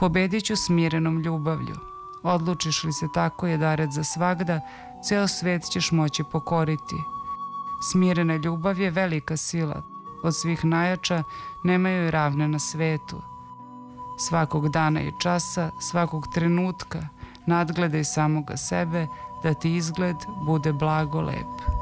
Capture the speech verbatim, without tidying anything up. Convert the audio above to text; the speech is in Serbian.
Pobedit ću smirenom ljubavlju. Odlučiš li se tako jedared za svagda, ceo svet ćeš moći pokoriti. Smirena ljubav je velika sila, od svih najjača nemaju joj ravne na svetu. Svakog dana i časa, svakog trenutka nadgledaj samoga sebe da ti izgled bude blago lep.